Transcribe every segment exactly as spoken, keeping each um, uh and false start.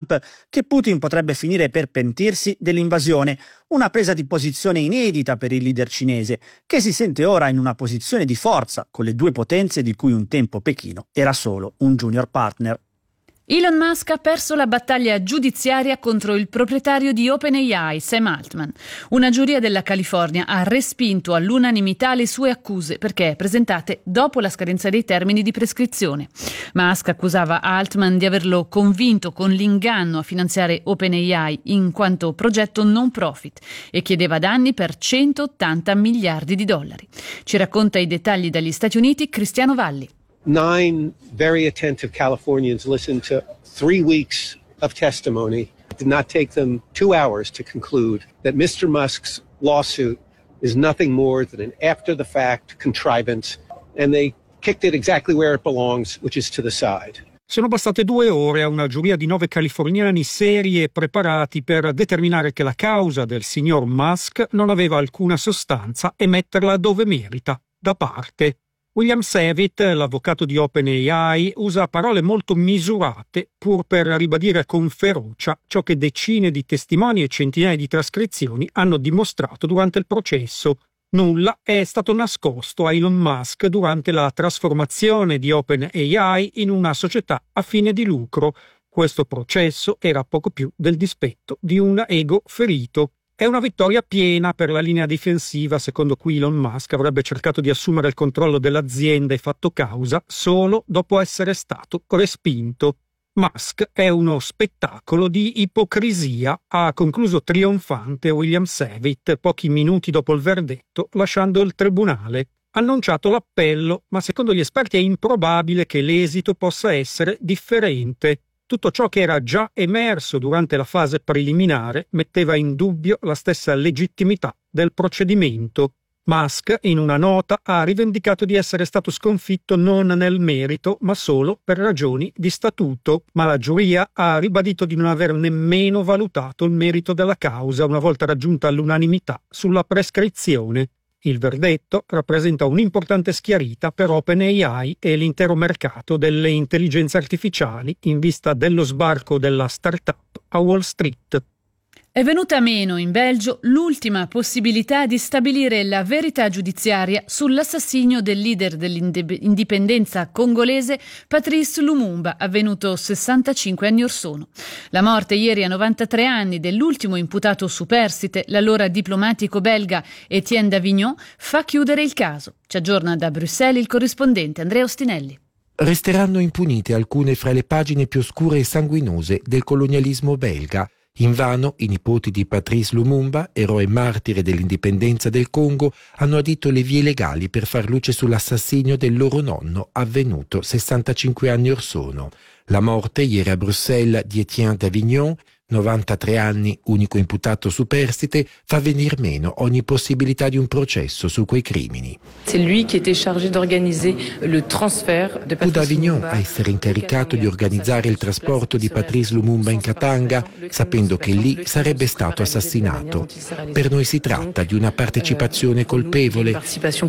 Trump che Putin potrebbe finire per pentirsi dell'invasione, una presa di posizione inedita per il leader cinese, che si sente ora in una posizione di forza con le due potenze di cui un tempo Pechino era solo un junior partner. Elon Musk ha perso la battaglia giudiziaria contro il proprietario di OpenAI, Sam Altman. Una giuria della California ha respinto all'unanimità le sue accuse perché presentate dopo la scadenza dei termini di prescrizione. Musk accusava Altman di averlo convinto con l'inganno a finanziare OpenAI in quanto progetto non profit e chiedeva danni per centottanta miliardi di dollari. Ci racconta i dettagli dagli Stati Uniti Cristiano Valli. Nine very attentive Californians listened to three weeks of testimony. It did not take them two hours to conclude that Mister Musk's lawsuit is nothing more than an after-the-fact contrivance, and they kicked it exactly where it belongs, which is to the side. Sono bastate due ore a una giuria di nove californiani seri e preparati per determinare che la causa del signor Musk non aveva alcuna sostanza e metterla dove merita, da parte. William Savitt, l'avvocato di OpenAI, usa parole molto misurate pur per ribadire con ferocia ciò che decine di testimoni e centinaia di trascrizioni hanno dimostrato durante il processo. Nulla è stato nascosto a Elon Musk durante la trasformazione di OpenAI in una società a fine di lucro. Questo processo era poco più del dispetto di un ego ferito. È una vittoria piena per la linea difensiva secondo cui Elon Musk avrebbe cercato di assumere il controllo dell'azienda e fatto causa solo dopo essere stato respinto. Musk è uno spettacolo di ipocrisia, ha concluso trionfante William Savitt pochi minuti dopo il verdetto, lasciando il tribunale. Ha annunciato l'appello, ma secondo gli esperti è improbabile che l'esito possa essere differente. Tutto ciò che era già emerso durante la fase preliminare metteva in dubbio la stessa legittimità del procedimento. Musk, in una nota, ha rivendicato di essere stato sconfitto non nel merito, ma solo per ragioni di statuto, ma la giuria ha ribadito di non aver nemmeno valutato il merito della causa una volta raggiunta l'unanimità sulla prescrizione. Il verdetto rappresenta un'importante schiarita per OpenAI e l'intero mercato delle intelligenze artificiali in vista dello sbarco della startup a Wall Street. È venuta meno in Belgio l'ultima possibilità di stabilire la verità giudiziaria sull'assassinio del leader dell'indipendenza congolese Patrice Lumumba, avvenuto sessantacinque anni or sono. La morte ieri a novantatré anni dell'ultimo imputato superstite, l'allora diplomatico belga Etienne Davignon, fa chiudere il caso. Ci aggiorna da Bruxelles il corrispondente Andrea Ostinelli. Resteranno impunite alcune fra le pagine più oscure e sanguinose del colonialismo belga. Invano i nipoti di Patrice Lumumba, eroe martire dell'indipendenza del Congo, hanno adito le vie legali per far luce sull'assassinio del loro nonno avvenuto sessantacinque anni or sono. La morte ieri a Bruxelles di Etienne Davignon, novantatré anni, unico imputato superstite, fa venir meno ogni possibilità di un processo su quei crimini. C'est lui qui était chargé d'organiser le transfert de Fu Davignon a essere incaricato di organizzare il trasporto di Patrice Lumumba in Katanga, sapendo che lì sarebbe stato assassinato. Per noi si tratta di una partecipazione colpevole,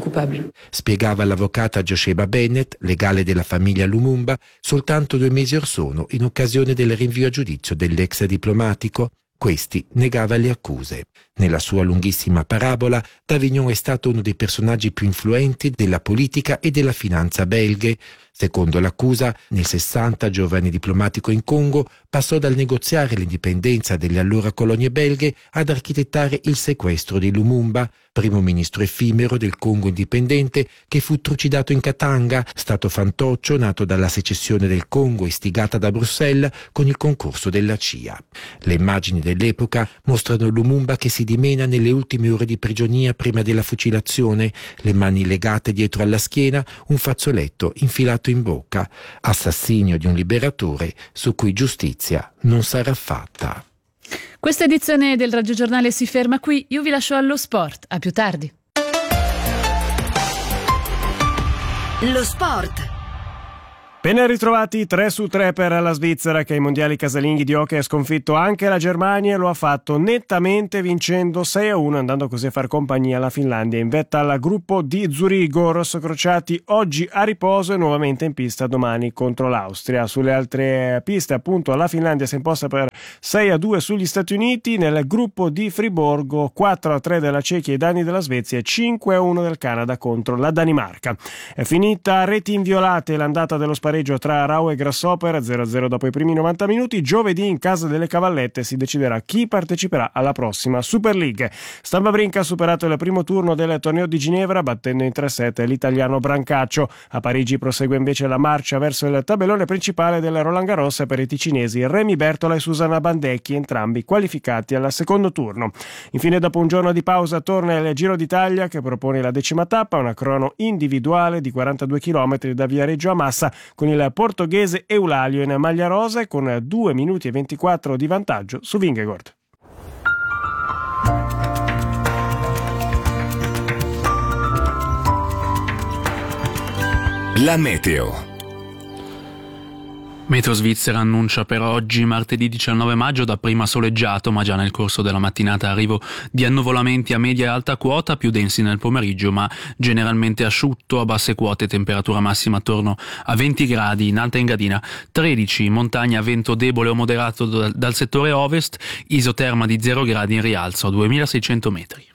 spiegava l'avvocata Josheba Bennett, legale della famiglia Lumumba, soltanto due mesi or sono in occasione del rinvio a giudizio dell'ex diplomatico. Questi negava le accuse. Nella sua lunghissima parabola, Davignon è stato uno dei personaggi più influenti della politica e della finanza belghe. Secondo l'accusa, nel sessanta, giovane diplomatico in Congo, passò dal negoziare l'indipendenza delle allora colonie belghe ad architettare il sequestro di Lumumba, primo ministro effimero del Congo indipendente che fu trucidato in Katanga, stato fantoccio nato dalla secessione del Congo istigata da Bruxelles con il concorso della C I A. Le immagini dell'epoca mostrano Lumumba che si dimena nelle ultime ore di prigionia prima della fucilazione, le mani legate dietro alla schiena, un fazzoletto infilato in bocca, assassinio di un liberatore su cui giustizia non sarà fatta. Questa edizione del Radiogiornale si ferma qui, io vi lascio allo sport, a più tardi. Lo sport. Ben ritrovati, tre su tre per la Svizzera, che ai mondiali casalinghi di hockey ha sconfitto anche la Germania e lo ha fatto nettamente vincendo sei a uno, andando così a far compagnia alla Finlandia in vetta al gruppo di Zurigo. Rossocrociati oggi a riposo e nuovamente in pista domani contro l'Austria. Sulle altre piste appunto la Finlandia si è imposta per sei a due sugli Stati Uniti, nel gruppo di Friburgo quattro a tre della Cechia ai danni della Svezia e cinque a uno del Canada contro la Danimarca. È finita a reti inviolate l'andata dello spareggio tra Rau e Grasshopper, zero a zero dopo i primi novanta minuti. Giovedì in casa delle Cavallette si deciderà chi parteciperà alla prossima Super League. Stan Wawrinka ha superato il primo turno del torneo di Ginevra battendo in tre set l'italiano Brancaccio. A Parigi prosegue invece la marcia verso il tabellone principale del Roland Garros per i ticinesi Remy Bertola e Susanna Bandecchi, entrambi qualificati al secondo turno. Infine, dopo un giorno di pausa, torna il Giro d'Italia che propone la decima tappa, una crono individuale di quarantadue chilometri da Viareggio a Massa, con il portoghese Eulalio in maglia rosa e con due minuti e ventiquattro di vantaggio su Vingegaard. La meteo. Meteo Svizzera annuncia per oggi, martedì diciannove maggio, dapprima soleggiato, ma già nel corso della mattinata arrivo di annuvolamenti a media e alta quota, più densi nel pomeriggio, ma generalmente asciutto, a basse quote, temperatura massima attorno a venti gradi, in Alta Engadina tredici, in montagna vento debole o moderato dal settore ovest, isoterma di zero gradi in rialzo a duemilaseicento metri.